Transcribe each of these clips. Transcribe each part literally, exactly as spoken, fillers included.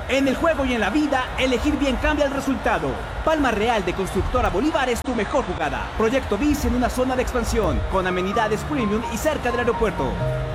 En el juego y en la vida, elegir bien cambia el resultado. Palma Real de Constructora Bolívar es tu mejor jugada. Proyecto BIS en una zona de expansión, con amenidades premium y cerca del aeropuerto.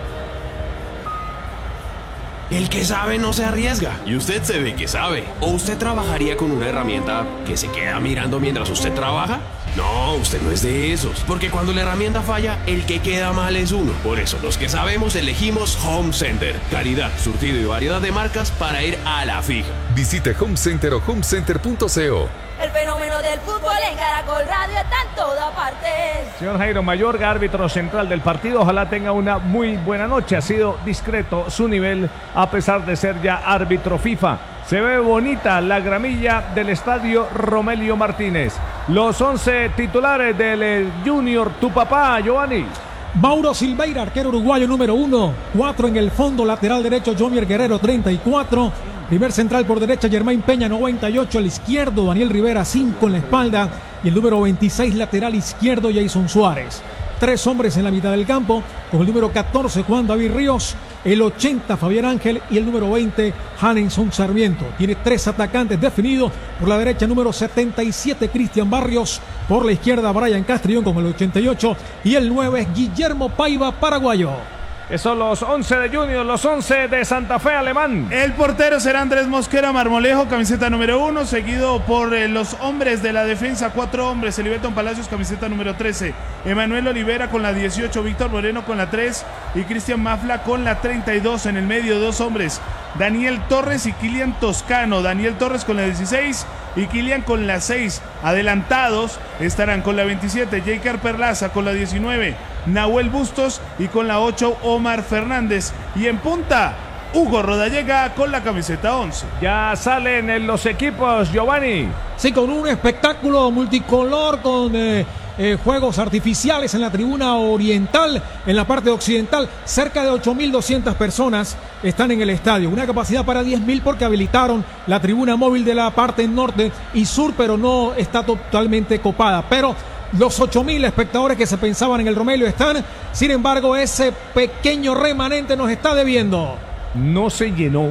El que sabe no se arriesga, y usted se ve que sabe. ¿O usted trabajaría con una herramienta que se queda mirando mientras usted trabaja? No, usted no es de esos, porque cuando la herramienta falla, el que queda mal es uno. Por eso, los que sabemos elegimos Home Center. Calidad, surtido y variedad de marcas para ir a la fija. Visite Home Center o homecenter punto co. El fenómeno del fútbol en Caracol Radio está en toda parte. Señor Jairo Mayorga, árbitro central del partido, ojalá tenga una muy buena noche. Ha sido discreto su nivel a pesar de ser ya árbitro FIFA. Se ve bonita la gramilla del estadio Romelio Martínez. Los once titulares del Junior, tu papá, Giovanni. Mauro Silveira, arquero uruguayo número uno. Cuatro en el fondo, lateral derecho, Jomier Guerrero, treinta y cuatro. Primer central por derecha, Germain Peña, noventa y ocho. Al izquierdo, Daniel Rivera, cinco en la espalda. Y el número veintiséis, lateral izquierdo, Jason Suárez. Tres hombres en la mitad del campo, con el número catorce, Juan David Ríos. El ochenta, Fabián Ángel. Y el número veinte, Hanenson Sarmiento. Tiene tres atacantes definidos. Por la derecha, número setenta y siete, Cristian Barrios. Por la izquierda, Brian Castrillón con el ochenta y ocho. Y el nueve, Guillermo Paiva, paraguayo. Esos son los once de Junior, los once de Santa Fe, Alemán. El portero será Andrés Mosquera Marmolejo, camiseta número uno, seguido por eh, los hombres de la defensa, cuatro hombres, Eliberton Palacios, camiseta número trece, Emanuel Olivera con la dieciocho, Víctor Moreno con la tres y Cristian Mafla con la treinta y dos. En el medio, dos hombres, Daniel Torres y Kilian Toscano. Daniel Torres con la dieciséis y Kilian con la seis. Adelantados estarán con la veintisiete, Jaker Perlaza con la diecinueve, Nahuel Bustos y con la ocho, Omar Fernández. Y en punta, Hugo Rodallega con la camiseta once. Ya salen en los equipos, Giovanni. Sí, con un espectáculo multicolor, con eh, eh, juegos artificiales en la tribuna oriental, en la parte occidental. Cerca de ocho mil doscientas personas están en el estadio. Una capacidad para diez mil porque habilitaron la tribuna móvil de la parte norte y sur, pero no está totalmente copada. Pero los ocho mil espectadores que se pensaban en el Romelio están. Sin embargo, ese pequeño remanente nos está debiendo. No se llenó.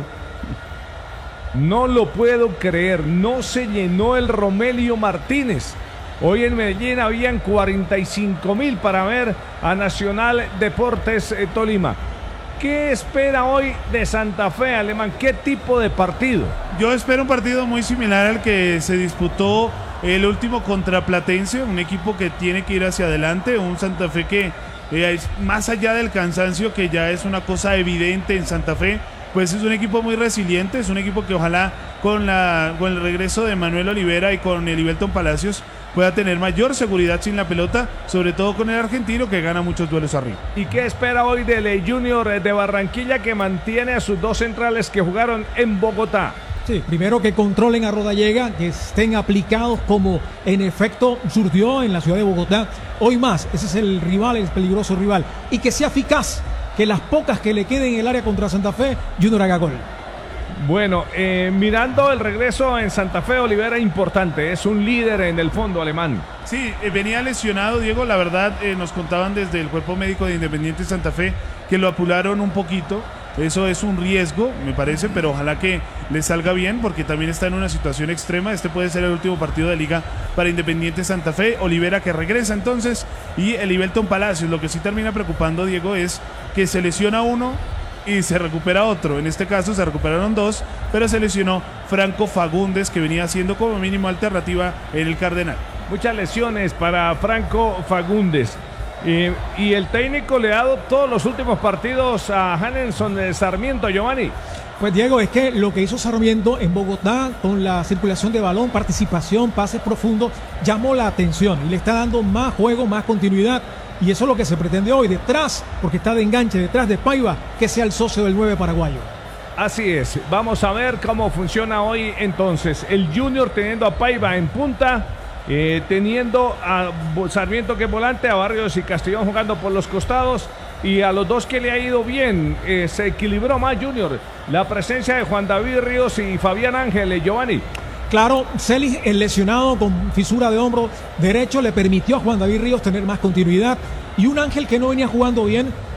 No lo puedo creer. No se llenó el Romelio Martínez. Hoy en Medellín habían cuarenta y cinco mil para ver a Nacional Deportes eh, Tolima. ¿Qué espera hoy de Santa Fe, Alemán? ¿Qué tipo de partido? Yo espero un partido muy similar al que se disputó el último contra Platense, un equipo que tiene que ir hacia adelante, un Santa Fe que eh, más allá del cansancio, que ya es una cosa evidente en Santa Fe, pues es un equipo muy resiliente, es un equipo que ojalá con, la, con el regreso de Manuel Olivera y con Eliberton Palacios pueda tener mayor seguridad sin la pelota, sobre todo con el argentino que gana muchos duelos arriba. ¿Y qué espera hoy del Junior de Barranquilla, que mantiene a sus dos centrales que jugaron en Bogotá? Sí, primero que controlen a Rodallega, que estén aplicados como en efecto surgió en la ciudad de Bogotá. Hoy más, ese es el rival, el peligroso rival. Y que sea eficaz, que las pocas que le queden en el área contra Santa Fe, Junior haga gol. Bueno, eh, mirando el regreso en Santa Fe, Olivera importante, es un líder en el fondo, Alemán. Sí, eh, venía lesionado, Diego, la verdad eh, nos contaban desde el cuerpo médico de Independiente Santa Fe que lo apuraron un poquito. Eso es un riesgo, me parece, pero ojalá que le salga bien porque también está en una situación extrema. Este puede ser el último partido de liga para Independiente Santa Fe. Olivera que regresa entonces y Eliberton Palacios. Lo que sí termina preocupando, Diego, es que se lesiona uno y se recupera otro. En este caso se recuperaron dos, pero se lesionó Franco Fagundes, que venía siendo como mínimo alternativa en el Cardenal. Muchas lesiones para Franco Fagundes. Eh, y el técnico le ha dado todos los últimos partidos a Hanenson de Sarmiento, Giovanni. Pues Diego, es que lo que hizo Sarmiento en Bogotá con la circulación de balón, participación, pases profundos, llamó la atención y le está dando más juego, más continuidad. Y eso es lo que se pretende hoy, detrás, porque está de enganche, detrás de Paiva, que sea el socio del nueve paraguayo. Así es, vamos a ver cómo funciona hoy entonces. El Junior teniendo a Paiva en punta, eh, teniendo a Sarmiento que es volante, a Barrios y Castellón jugando por los costados, y a los dos que le ha ido bien, eh, se equilibró más Junior. La presencia de Juan David Ríos y Fabián Ángel, eh, Giovanni. Claro, Celis, el lesionado con fisura de hombro derecho, le permitió a Juan David Ríos tener más continuidad. Y un Ángel que no venía jugando bien,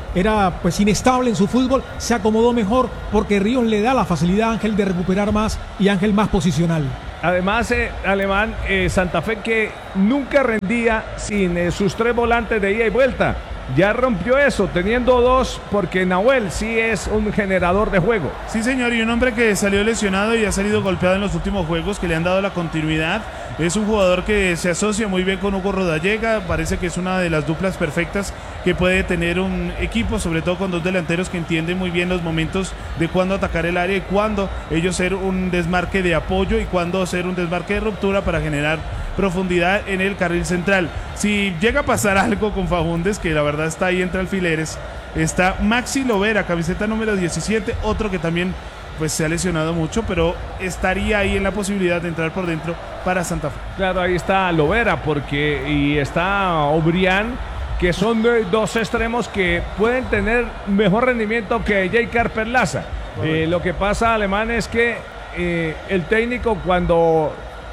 era pues inestable en su fútbol, se acomodó mejor porque Ríos le da la facilidad a Ángel de recuperar más y Ángel más posicional. Además, eh, Alemán, eh, Santa Fe que nunca rendía sin eh, sus tres volantes de ida y vuelta. Ya rompió eso, teniendo dos, porque Nahuel sí es un generador de juego. Sí, señor, y un hombre que salió lesionado y ha salido golpeado en los últimos juegos, que le han dado la continuidad. Es un jugador que se asocia muy bien con Hugo Rodallega, parece que es una de las duplas perfectas que puede tener un equipo, sobre todo con dos delanteros que entienden muy bien los momentos de cuándo atacar el área y cuándo ellos ser un desmarque de apoyo y cuándo hacer un desmarque de ruptura para generar profundidad en el carril central. Si llega a pasar algo con Faúndez, que la verdad está ahí entre alfileres, está Maxi Lovera, camiseta número diecisiete, otro que también pues se ha lesionado mucho, pero estaría ahí en la posibilidad de entrar por dentro para Santa Fe. Claro, ahí está Lovera, porque y está Obrián, que son de dos extremos que pueden tener mejor rendimiento que J. Carper Laza. Eh, lo que pasa, Alemán, es que eh, el técnico cuando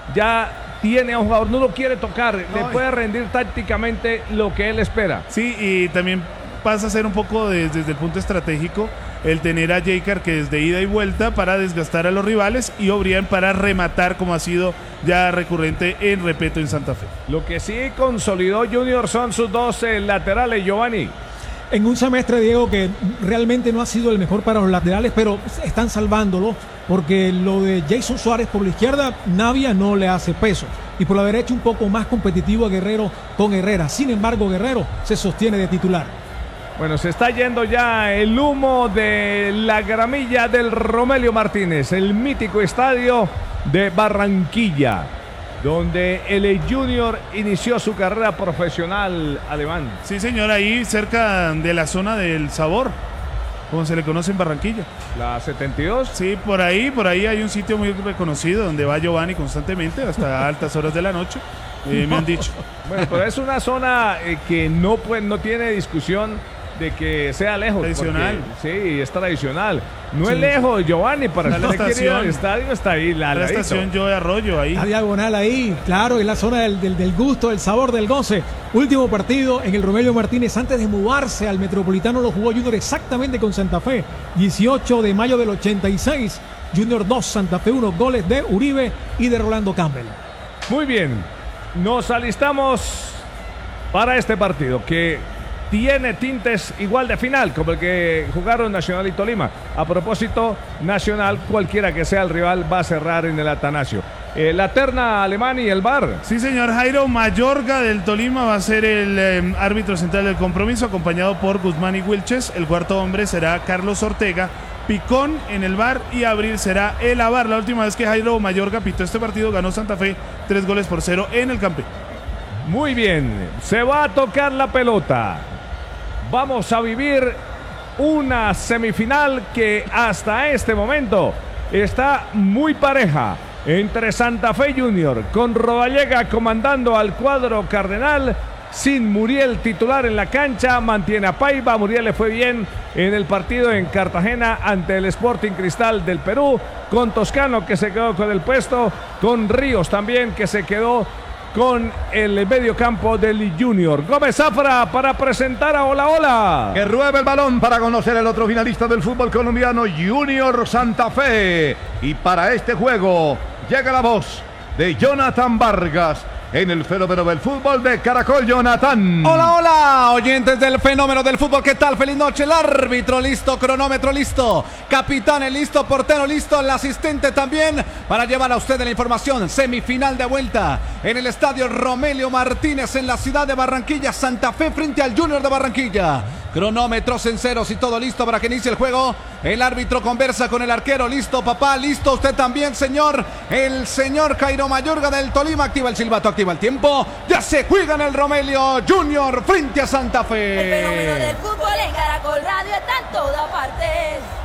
ya tiene a un jugador, no lo quiere tocar, no, le puede rendir tácticamente lo que él espera. Sí, y también pasa a ser un poco de, desde el punto estratégico el tener a J-Car, que es de ida y vuelta para desgastar a los rivales, y Obrián para rematar, como ha sido ya recurrente en Repeto en Santa Fe. Lo que sí consolidó Junior son sus dos eh, laterales, Giovanni. En un semestre, Diego, que realmente no ha sido el mejor para los laterales, pero están salvándolo, porque lo de Jason Suárez por la izquierda, Navia no le hace peso, y por la derecha un poco más competitivo a Guerrero con Herrera. Sin embargo, Guerrero se sostiene de titular. Bueno, se está yendo ya el humo de la gramilla del Romelio Martínez, el mítico estadio de Barranquilla, donde el Junior inició su carrera profesional, Alemán. Sí, señor, ahí cerca de la zona del Sabor, como se le conoce en Barranquilla. ¿La setenta y dos? Sí, por ahí, por ahí hay un sitio muy reconocido donde va Giovanni constantemente hasta altas horas de la noche, eh, me han dicho. Bueno, pero es una zona eh, que no, pues, no tiene discusión de que sea lejos. Tradicional. Porque, sí, es tradicional. No sí, es lejos, Giovanni, para la usted quiere ir al estación, estadio, está ahí. La, la estación Joe Arroyo, ahí. La diagonal ahí, claro, en la zona del, del, del gusto, del sabor, del goce. Último partido en el Romelio Martínez antes de mudarse al Metropolitano, lo jugó Junior exactamente con Santa Fe. dieciocho de mayo del ochenta y seis. Junior dos, Santa Fe uno, goles de Uribe y de Rolando Campbell. Muy bien, nos alistamos para este partido que tiene tintes igual de final como el que jugaron Nacional y Tolima. A propósito, Nacional, cualquiera que sea el rival, va a cerrar en el Atanasio. Eh, la terna, Alemán, y el V A R. Sí, señor. Jairo Mayorga del Tolima va a ser el eh, árbitro central del compromiso, acompañado por Guzmán y Wilches. El cuarto hombre será Carlos Ortega. Picón en el V A R y Abril será el A V A R. La última vez que Jairo Mayorga pitó este partido, ganó Santa Fe tres goles por cero en el Campín. Muy bien, se va a tocar la pelota. Vamos a vivir una semifinal que hasta este momento está muy pareja entre Santa Fe Junior, con Rodallega comandando al cuadro cardenal, sin Muriel titular en la cancha, mantiene a Paiva. Muriel le fue bien en el partido en Cartagena ante el Sporting Cristal del Perú, con Toscano que se quedó con el puesto, con Ríos también que se quedó con el mediocampo del Junior. Gómez Zafra para presentar a Hola Hola. Que ruebe el balón para conocer el otro finalista del fútbol colombiano, Junior Santa Fe. Y para este juego llega la voz de Jonathan Vargas, en el fenómeno del fútbol de Caracol. Jonathan. Hola, hola, oyentes del fenómeno del fútbol, ¿qué tal? Feliz noche. El árbitro listo, cronómetro listo, capitán listo, portero listo, el asistente también, para llevar a usted la información. Semifinal de vuelta en el estadio Romelio Martínez en la ciudad de Barranquilla. Santa Fe frente al Junior de Barranquilla. Cronómetros en ceros y todo listo para que inicie el juego. El árbitro conversa con el arquero. Listo, papá, listo usted también, señor. El señor Jairo Mayorga del Tolima activa el silbato, activa el tiempo. Ya se juega en el Romelio, Junior frente a Santa Fe. El fenómeno del fútbol en Caracol Radio está en todas partes.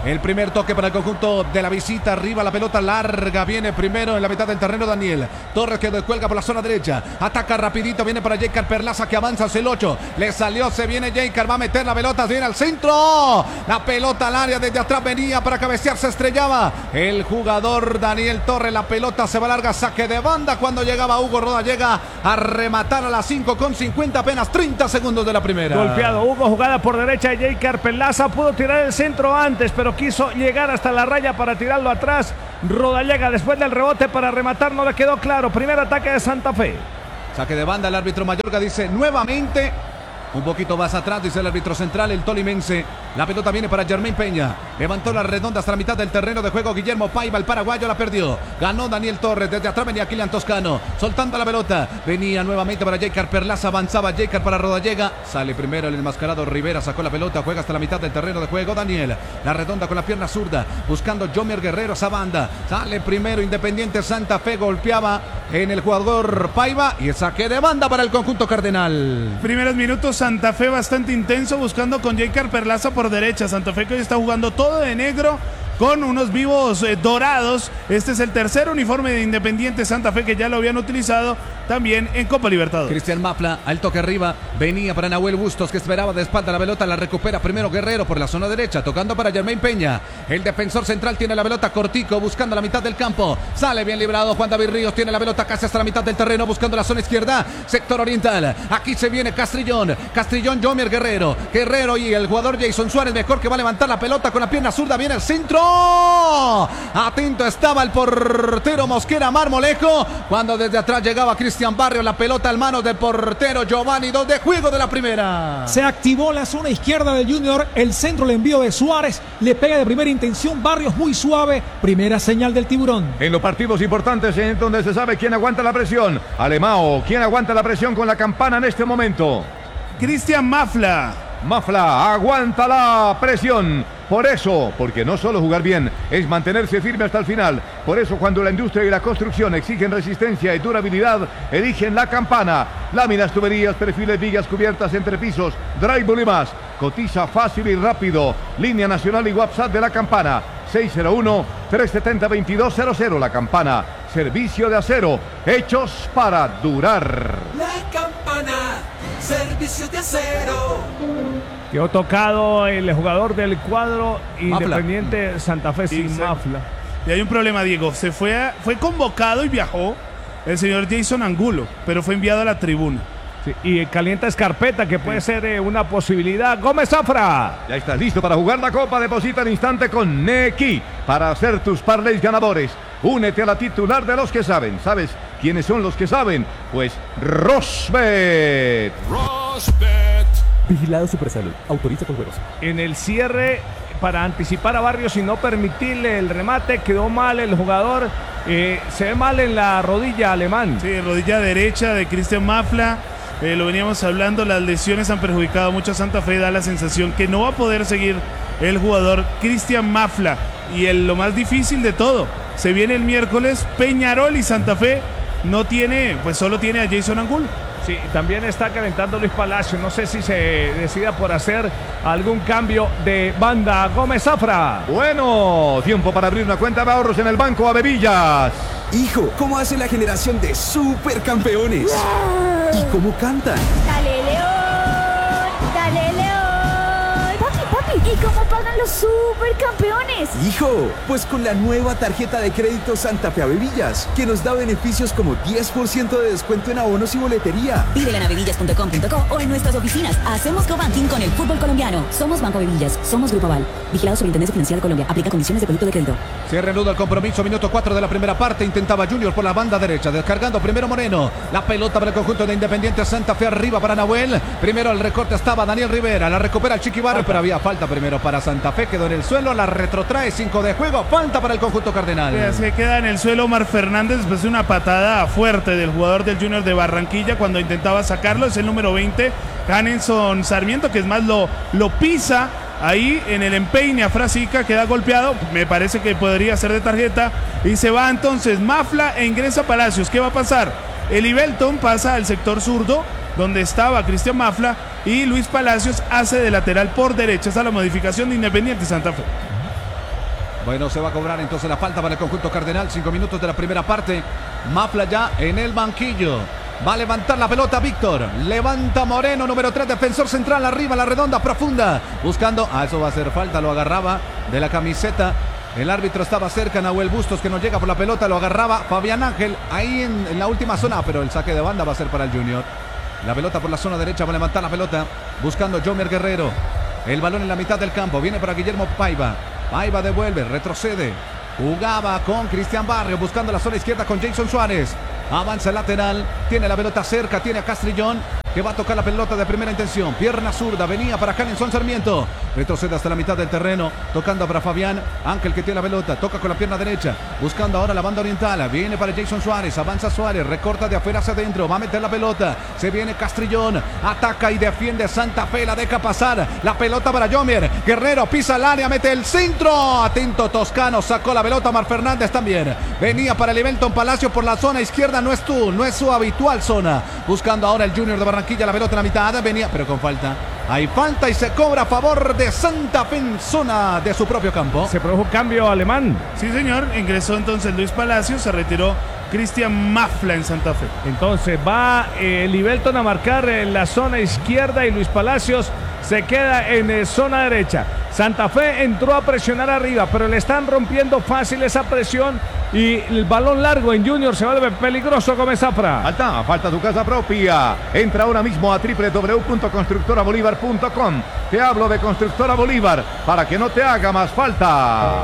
El primer toque para el conjunto de la visita. Arriba la pelota larga. Viene primero en la mitad del terreno Daniel Torres, que descuelga por la zona derecha. Ataca rapidito. Viene para Jeicar Perlaza, que avanza hacia el ocho. Le salió, se viene Jeicar. Va a meter la pelota. Viene al centro. La pelota al área. Desde atrás venía para cabecear. Se estrellaba el jugador Daniel Torres. La pelota se va larga. Saque de banda cuando llegaba Hugo Roda. Llega a rematar a las cinco con cincuenta. Apenas treinta segundos de la primera. Golpeado Hugo. Jugada por derecha de Jeicar Perlaza. Pudo tirar el centro antes, pero quiso llegar hasta la raya para tirarlo atrás. Rodallega después del rebote para rematar, no le quedó claro. Primer ataque de Santa Fe. Saque de banda, el árbitro Mayorga dice nuevamente. Un poquito más atrás, dice el árbitro central, el tolimense. La pelota viene para Germain Peña. Levantó la redonda hasta la mitad del terreno de juego. Guillermo Paiva, el paraguayo, la perdió. Ganó Daniel Torres. Desde atrás venía Kilian Toscano. Soltando la pelota. Venía nuevamente para Jeicar Perlaza. Avanzaba Jeicar para Rodallega. Sale primero el enmascarado Rivera. Sacó la pelota. Juega hasta la mitad del terreno de juego. Daniel. La redonda con la pierna zurda. Buscando Jomier Guerrero esa banda. Sale primero Independiente Santa Fe. Golpeaba en el jugador Paiva. Y el saque de banda para el conjunto cardenal. Primeros minutos Santa Fe bastante intenso. Buscando con Jeicar Perlaza por derecha. Santa Fe que hoy está jugando todo de negro con unos vivos eh, dorados. Este es el tercer uniforme de Independiente Santa Fe, que ya lo habían utilizado también en Copa Libertadores. Cristian Mafla al toque arriba. Venía para Nahuel Bustos, que esperaba de espalda la pelota. La recupera primero Guerrero por la zona derecha. Tocando para Germain Peña. El defensor central tiene la pelota. Cortico buscando la mitad del campo. Sale bien librado Juan David Ríos. Tiene la pelota casi hasta la mitad del terreno. Buscando la zona izquierda. Sector oriental. Aquí se viene Castrillón. Castrillón, Jomier Guerrero. Guerrero y el jugador Jason Suárez. Mejor, que va a levantar la pelota con la pierna zurda. Viene al centro. Atento estaba el portero Mosquera Marmolejo cuando desde atrás llegaba Cristian Barrio. La pelota al mano del portero Giovanni. Dos de juego de la primera. Se activó la zona izquierda del Junior. El centro, el envío de Suárez. Le pega de primera intención. Barrios muy suave. Primera señal del tiburón. En los partidos importantes, en donde se sabe quién aguanta la presión. Alemao, ¿quién aguanta la presión con la campana en este momento? Cristian Mafla. Mafla aguanta la presión. Por eso, porque no solo jugar bien, es mantenerse firme hasta el final. Por eso, cuando la industria y la construcción exigen resistencia y durabilidad, eligen la campana. Láminas, tuberías, perfiles, vigas, cubiertas, entrepisos, drywall y más. Cotiza fácil y rápido. Línea nacional y WhatsApp de la campana. seis cero uno, tres siete cero, dos dos cero cero. La campana. Servicio de acero. Hechos para durar. La campana. Servicio de acero. Quedó tocado el jugador del cuadro Independiente Mafla. Santa Fe sin sí, Mafla. Y hay un problema, Diego. Se fue, a, fue convocado y viajó el señor Jason Angulo, pero fue enviado a la tribuna. Sí, y calienta Escarpeta, que puede sí. ser eh, una posibilidad. Gómez Zafra. Ya estás listo para jugar la Copa. Deposita al instante con Nequi para hacer tus parlays ganadores. Únete a la titular de los que saben. ¿Sabes quiénes son los que saben? Pues Rosbet. Rosbet. Vigilado Supersalud. Autoriza con juegos. En el cierre, para anticipar a Barrios y no permitirle el remate, quedó mal el jugador. Eh, se ve mal en la rodilla alemán. Sí, rodilla derecha de Cristian Mafla. Eh, lo veníamos hablando, las lesiones han perjudicado mucho a Santa Fe. Da la sensación que no va a poder seguir el jugador Cristian Mafla. Y el, lo más difícil de todo, se viene el miércoles Peñarol y Santa Fe no tiene, pues solo tiene a Jason Angulo. Sí, también está calentando Luis Palacio. No sé si se decida por hacer algún cambio de banda. Gómez Zafra. Bueno, tiempo para abrir una cuenta de ahorros en el Banco Avevillas. Hijo, ¿cómo hace la generación de supercampeones? ¡Wow! ¿Y cómo cantan? ¡Dale, León! ¡Dale, León! Papi, papi, ¿y cómo pagan los supercampeones? Hijo, pues con la nueva tarjeta de crédito Santa Fe Avevillas, que nos da beneficios como diez por ciento de descuento en abonos y boletería. Pídela en avevillas punto com punto co o en nuestras oficinas. Hacemos co-banking con el fútbol colombiano. Somos Banco Avevillas, somos Grupo Aval. Vigilado Superintendencia Financiera de Colombia. Aplica condiciones de producto de crédito. Se reanuda el compromiso, minuto cuatro de la primera parte. Intentaba Junior por la banda derecha, descargando primero Moreno. La pelota para el conjunto de Independiente Santa Fe, arriba para Nahuel. Primero el recorte estaba Daniel Rivera, la recupera el Chiqui Barrio, pero había falta primero para Santa Fe. Quedó en el suelo, la retrotrae, cinco de juego, falta para el conjunto cardenal. Se queda en el suelo Omar Fernández después de una patada fuerte del jugador del Junior de Barranquilla cuando intentaba sacarlo. Es el número veinte, Hanenson Sarmiento, que es más lo, lo pisa ahí en el empeine a Frasica, queda golpeado, me parece que podría ser de tarjeta, y se va entonces Mafla e ingresa Palacios. ¿Qué va a pasar? Eli Belton pasa al sector zurdo, donde estaba Cristian Mafla, y Luis Palacios hace de lateral por derecha. Esa es la modificación de Independiente Santa Fe. Bueno, se va a cobrar entonces la falta para el conjunto cardenal. Cinco minutos de la primera parte. Mafla ya en el banquillo. Va a levantar la pelota Víctor. Levanta Moreno, número tres, defensor central. Arriba, la redonda, profunda. Buscando. Ah, eso va a ser falta. Lo agarraba de la camiseta. El árbitro estaba cerca. Nahuel Bustos, que no llega por la pelota. Lo agarraba Fabián Ángel. Ahí en, en la última zona. Pero el saque de banda va a ser para el Junior. La pelota por la zona derecha. Va a levantar la pelota. Buscando Jomer Guerrero. El balón en la mitad del campo. Viene para Guillermo Paiva. Paiva devuelve. Retrocede. Jugaba con Cristian Barrio. Buscando la zona izquierda con Jason Suárez. Avanza el lateral, tiene la pelota cerca, tiene a Castrillón, que va a tocar la pelota de primera intención. Pierna zurda, venía para Hanenson Sarmiento. Retrocede hasta la mitad del terreno, tocando para Fabián Ángel, que tiene la pelota, toca con la pierna derecha, buscando ahora la banda oriental. Viene para Jason Suárez, avanza Suárez, recorta de afuera hacia adentro, va a meter la pelota. Se viene Castrillón, ataca y defiende Santa Fe, la deja pasar. La pelota para Jomer Guerrero, pisa el área, mete el centro. Atento Toscano, sacó la pelota. Mar Fernández también. Venía para Livelton Palacio por la zona izquierda. No es tú, no es su habitual zona. Buscando ahora el Junior de Barranquilla, la pelota en la mitad. Venía, pero con falta. Hay falta y se cobra a favor de Santa Fe en zona de su propio campo. Se produjo cambio alemán. Sí, señor. Ingresó entonces Luis Palacio, se retiró Cristian Mafla en Santa Fe. Entonces va eh, Livelton a marcar en la zona izquierda y Luis Palacios se queda en eh, zona derecha. Santa Fe entró a presionar arriba, pero le están rompiendo fácil esa presión y el balón largo en Junior se vuelve peligroso con Zafra. Falta, falta tu casa propia. Entra ahora mismo a doble u doble u doble u punto constructora bolívar punto com. Te hablo de Constructora Bolívar para que no te haga más falta.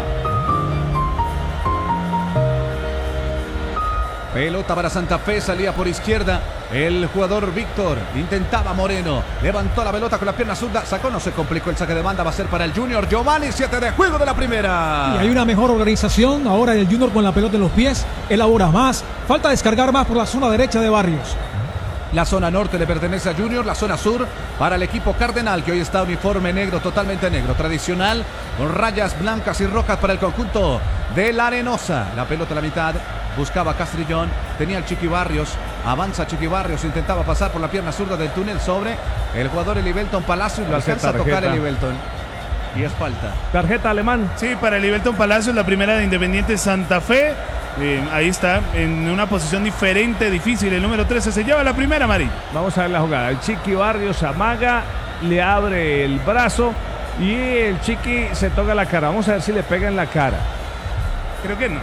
Pelota para Santa Fe, salía por izquierda el jugador Víctor, intentaba Moreno, levantó la pelota con la pierna zurda, sacó, no se complicó, el saque de banda va a ser para el Junior. Giovanni, siete de juego de la primera. Y hay una mejor organización, ahora el Junior con la pelota en los pies, elabora más, falta descargar más por la zona derecha de Barrios. La zona norte le pertenece a Junior, la zona sur para el equipo cardenal, que hoy está uniforme negro, totalmente negro, tradicional, con rayas blancas y rojas para el conjunto de la Arenosa. La pelota a la mitad, buscaba Castrillón, tenía el Chiqui Barrios, avanza Chiqui Barrios, intentaba pasar por la pierna zurda del túnel sobre el jugador Livelton Palacio y lo alcanza a tocar el Livelton. Y es falta. Tarjeta alemán. Sí, para el Livelton Palacios, la primera de Independiente Santa Fe. Eh, ahí está, en una posición diferente, difícil. El número trece se lleva la primera, Mari. Vamos a ver la jugada. El Chiqui Barrios amaga, le abre el brazo y el Chiqui se toca la cara. Vamos a ver si le pega en la cara. Creo que no.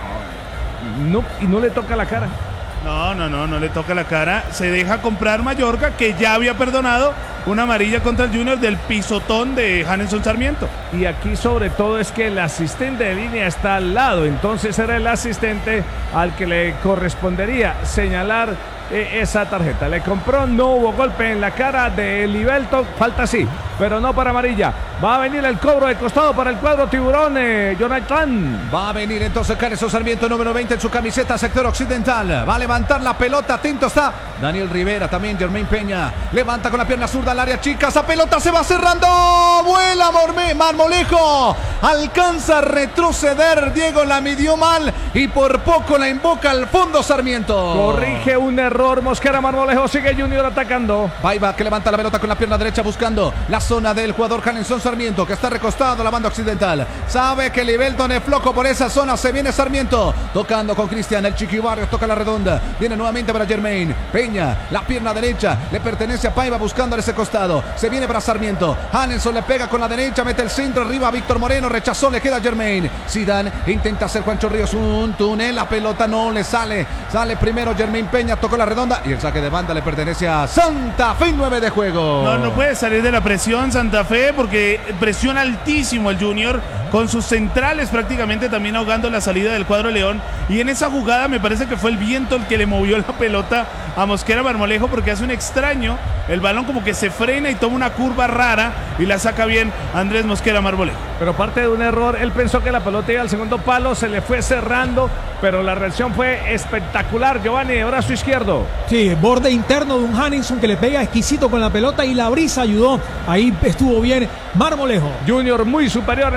No, y no le toca la cara. No, no, no, no le toca la cara. Se deja comprar Mallorca, que ya había perdonado una amarilla contra el Junior del pisotón de Hanenson Sarmiento. Y aquí sobre todo es que el asistente de línea está al lado. Entonces era el asistente al que le correspondería señalar eh, esa tarjeta. Le compró, no hubo golpe en la cara de Livelton. Falta sí, pero no para amarilla. Va a venir el cobro de costado para el cuadro tiburón, eh, Jonathan. Va a venir entonces Hanenson Sarmiento, número veinte en su camiseta, sector occidental. Va a levantar la pelota, atento está Daniel Rivera, también Germain Peña. Levanta con la pierna zurda al área chica, esa pelota se va cerrando. Vuela Mormé, Marmolejo. Alcanza a retroceder, Diego la midió mal y por poco la invoca al fondo Sarmiento. Corrige un error Mosquera, Marmolejo, sigue Junior atacando. Paiva que levanta la pelota con la pierna derecha buscando la zona del jugador Hanenson Sarmiento, que está recostado a la banda occidental. Sabe que Livelton es flojo por esa zona, se viene Sarmiento, tocando con Cristian, el Chiqui Barrios toca la redonda, viene nuevamente para Germain Peña, la pierna derecha le pertenece a Paiva buscando ese costado, se viene para Sarmiento, Hanenson le pega con la derecha, mete el centro arriba, Víctor Moreno rechazó, le queda Germain, Zidane intenta hacer Juancho Ríos un túnel, la pelota no le sale, sale primero Germain Peña, tocó la redonda y el saque de banda le pertenece a Santa Fe, nueve de juego. No, no puede salir de la presión Santa Fe porque presiona altísimo el Junior con sus centrales prácticamente también ahogando la salida del cuadro León, y en esa jugada me parece que fue el viento el que le movió la pelota a Mosquera Marmolejo porque hace un extraño, el balón como que se frena y toma una curva rara y la saca bien Andrés Mosquera Marmolejo. Pero parte de un error, él pensó que la pelota iba al segundo palo, se le fue cerrando, pero la reacción fue espectacular. Giovanni, de brazo izquierdo. Sí, borde interno de un Hanenson que le pega exquisito con la pelota y la brisa ayudó. Ahí estuvo bien Marmolejo. Junior muy superior en este pasaje.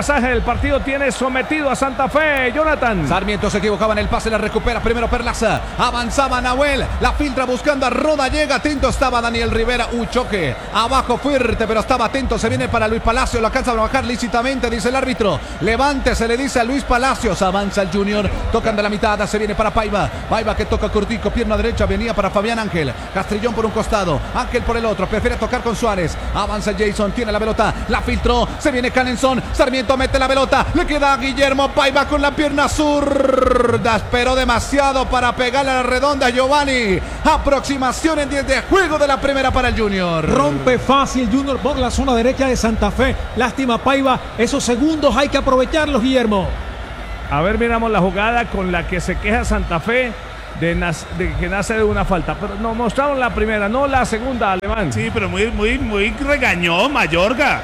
pasaje del partido tiene sometido a Santa Fe, Jonathan. Sarmiento se equivocaba en el pase, la recupera primero Perlaza. Avanzaba Nahuel, la filtra buscando a Roda, llega, atento estaba Daniel Rivera. Un choque abajo fuerte, pero estaba atento. Se viene para Luis Palacio, lo alcanza a bajar lícitamente, dice el árbitro. Levante, se le dice a Luis Palacios. Avanza el Junior, tocan de la mitad, se viene para Paiva. Paiva que toca Cortico, pierna derecha, venía para Fabián Ángel. Castrillón por un costado, Ángel por el otro, prefiere tocar con Suárez. Avanza Jason, tiene la pelota, la filtró, se viene Canenzón. Sarmiento mete la pelota, le queda a Guillermo Paiva con la pierna zurda. Esperó demasiado para pegarle a la redonda Giovanni. Aproximación en diez de juego de la primera para el Junior. Rompe fácil Junior por la zona derecha de Santa Fe. Lástima Paiva, esos segundos hay que aprovecharlos, Guillermo. A ver, miramos la jugada con la que se queja Santa Fe de, de que nace de una falta. Pero nos mostraron la primera, no la segunda, Alemán. Sí, pero muy, muy, muy regañó Mayorga.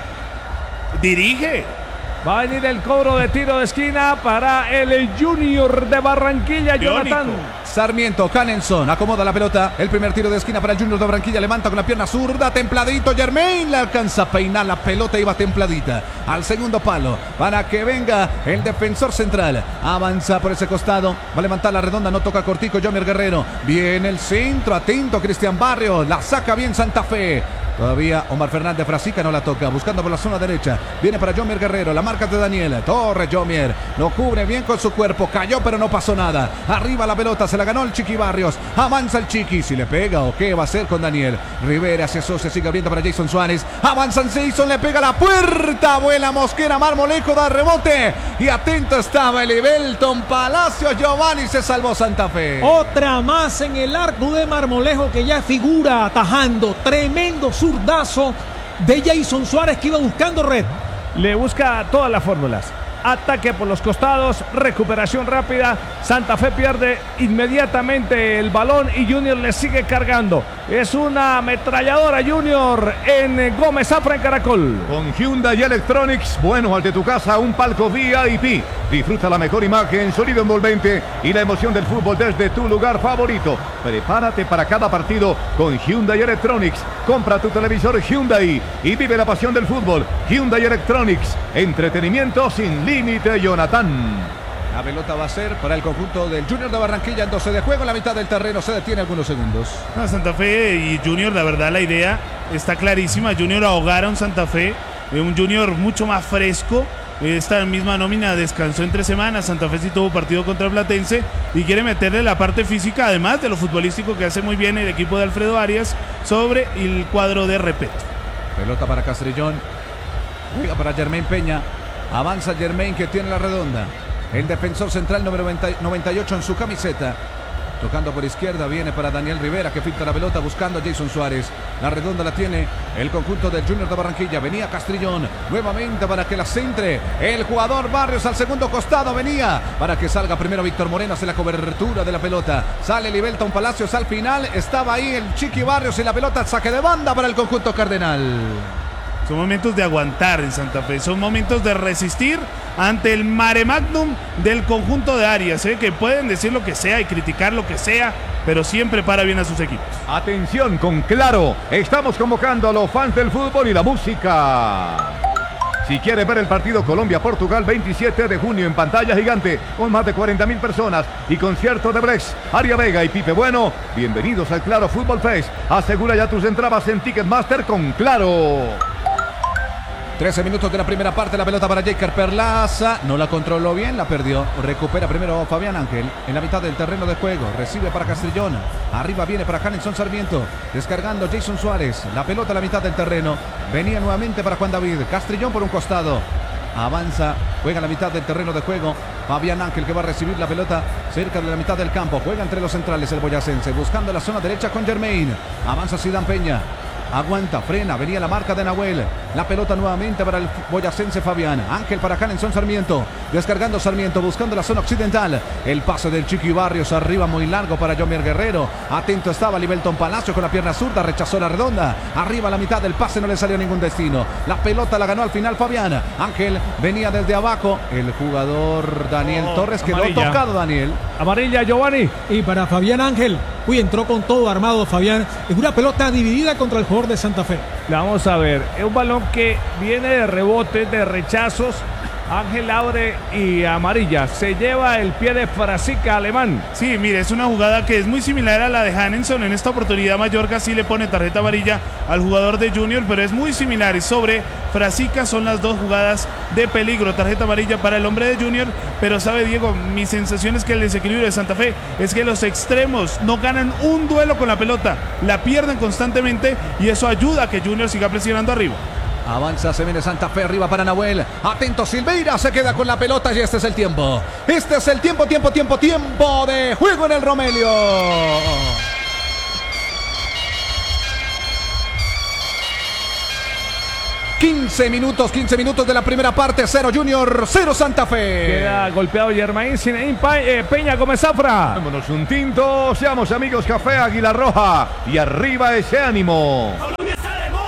Dirige. Va a venir el cobro de tiro de esquina para el Junior de Barranquilla, Jonathan. Sarmiento, Canenzón, acomoda la pelota. El primer tiro de esquina para el Junior de Barranquilla. Levanta con la pierna zurda, templadito. Germain le alcanza a peinar la pelota, iba templadita al segundo palo para que venga el defensor central. Avanza por ese costado, va a levantar la redonda, no toca Cortico. Jomer Guerrero, viene el centro, atento Cristian Barrios, la saca bien Santa Fe. Todavía Omar Fernández Frasica no la toca, buscando por la zona derecha. Viene para Jomer Guerrero, la marca de Daniel Torre. Jomer lo cubre bien con su cuerpo, cayó pero no pasó nada. Arriba la pelota, se la ganó el Chiqui Barrios. Avanza el Chiqui, si le pega o qué va a hacer con Daniel Rivera. Se asocia, sigue abriendo para Jason Suárez. Avanza Jason, le pega la puerta. Vuela Mosquera, Marmolejo da rebote. Y atento estaba el Ibelton Palacios. Giovanni, se salvó Santa Fe. Otra más en el arco de Marmolejo que ya figura atajando. Tremendo zurdazo de Jason Suárez que iba buscando red. Le busca todas las fórmulas. Ataque por los costados, recuperación rápida. Santa Fe pierde inmediatamente el balón y Junior le sigue cargando. Es una ametralladora Junior en Gómez Zafra en Caracol. Con Hyundai Electronics, bueno, al de tu casa, un palco V I P. Disfruta la mejor imagen, sonido envolvente y la emoción del fútbol desde tu lugar favorito. Prepárate para cada partido con Hyundai Electronics. Compra tu televisor Hyundai y vive la pasión del fútbol. Hyundai Electronics, entretenimiento sin límite, Jonathan. La pelota va a ser para el conjunto del Junior de Barranquilla en doce de juego, en la mitad del terreno, se detiene algunos segundos. No, Santa Fe y Junior, la verdad la idea está clarísima. Junior ahogaron Santa Fe, eh, un Junior mucho más fresco. Esta misma nómina descansó entre semanas. Santa Fe sí tuvo partido contra Platense y quiere meterle la parte física, además de lo futbolístico que hace muy bien el equipo de Alfredo Arias sobre el cuadro de Repeto. Pelota para Castrillón, juega para Germain Peña. Avanza Germain que tiene la redonda. El defensor central número noventa y ocho en su camiseta. Tocando por izquierda, viene para Daniel Rivera que filtra la pelota buscando a Jason Suárez. La redonda la tiene el conjunto del Junior de Barranquilla. Venía Castrillón nuevamente para que la centre el jugador Barrios al segundo costado. Venía para que salga primero Víctor Moreno, hace la cobertura de la pelota. Sale Libelton Palacios al final. Estaba ahí el Chiqui Barrios y la pelota saque de banda para el conjunto cardenal. Son momentos de aguantar en Santa Fe, son momentos de resistir ante el mare magnum del conjunto de Arias, ¿eh? Que pueden decir lo que sea y criticar lo que sea, pero siempre para bien a sus equipos. Atención con Claro, estamos convocando a los fans del fútbol y la música. Si quieres ver el partido Colombia-Portugal veintisiete de junio en pantalla gigante con más de cuarenta mil personas y concierto de Brex, Aria Vega y Pipe Bueno, bienvenidos al Claro Fútbol Fest. Asegura ya tus entradas en Ticketmaster con Claro. trece minutos de la primera parte, la pelota para Jaker Perlaza, no la controló bien, la perdió, recupera primero Fabián Ángel en la mitad del terreno de juego, recibe para Castrillón, arriba viene para Canenzón Sarmiento, descargando Jason Suárez, la pelota a la mitad del terreno, venía nuevamente para Juan David, Castrillón por un costado, avanza, juega a la mitad del terreno de juego, Fabián Ángel que va a recibir la pelota cerca de la mitad del campo, juega entre los centrales el boyacense, buscando la zona derecha con Germain, avanza Sidán Peña. Aguanta, frena, venía la marca de Nahuel. La pelota nuevamente para el boyacense Fabián. Ángel para Canenzón Sarmiento. Descargando Sarmiento, buscando la zona occidental. El pase del Chiqui Barrios arriba muy largo para Jomer Guerrero. Atento estaba Libelton Palacio con la pierna zurda. Rechazó la redonda. Arriba a la mitad del pase, no le salió ningún destino. La pelota la ganó al final Fabián. Ángel venía desde abajo. El jugador Daniel oh, Torres quedó amarilla. tocado, Daniel. Amarilla, Giovanni. Y para Fabián Ángel. Uy, entró con todo armado Fabián. En una pelota dividida contra el jugador de Santa Fe. La vamos a ver. Es un balón que viene de rebotes, de rechazos. Ángel abre y amarilla. Se lleva el pie de Frasica alemán. Sí, mire, es una jugada que es muy similar a la de Hanenson. En esta oportunidad Mallorca sí le pone tarjeta amarilla al jugador de Junior, pero es muy similar. Y sobre Frasica son las dos jugadas de peligro. Tarjeta amarilla para el hombre de Junior. Pero sabe, Diego, mi sensación es que el desequilibrio de Santa Fe es que los extremos no ganan un duelo con la pelota. La pierden constantemente y eso ayuda a que Junior siga presionando arriba. Avanza, se viene Santa Fe arriba para Nahuel. Atento Silveira, se queda con la pelota y este es el tiempo. Este es el tiempo, tiempo, tiempo, tiempo de juego en el Romelio. quince minutos, quince minutos de la primera parte. Cero Junior, cero Santa Fe. Queda golpeado Germain sin eh, Peña Gómez Zafra. Vámonos un tinto, seamos amigos, café Águila Roja. Y arriba ese ánimo.